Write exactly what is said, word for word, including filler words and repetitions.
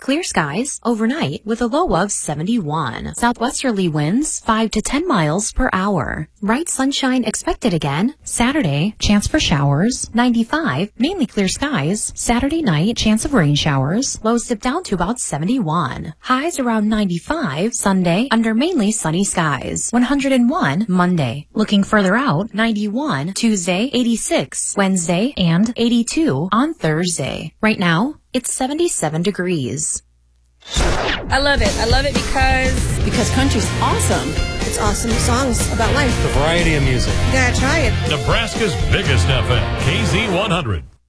clear skies overnight with a low of seventy-one. Southwesterly winds five to ten miles per hour. Bright sunshine expected again. Saturday, chance for showers, ninety-five, mainly clear skies. Saturday night, chance of rain showers. Lows dip down to about seventy-one. Highs around ninety-five. Sunday, under mainly sunny skies. one hundred one Monday. Looking further out, ninety-one Tuesday, eighty-six Wednesday, and eighty-two on Thursday. Right now, it's seventy-seven degrees. I love it. I love it because because country's awesome. It's awesome songs about life. The variety of music. You gotta try it. Nebraska's biggest F M, K Z one hundred.